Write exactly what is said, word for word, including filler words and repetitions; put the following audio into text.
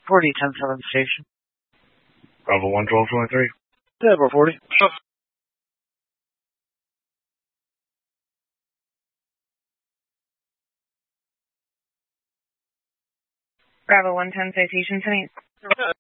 forty, ten seven station. Bravo one, twelve twenty-three. Deborah forty. Bravo one ten citation tonight.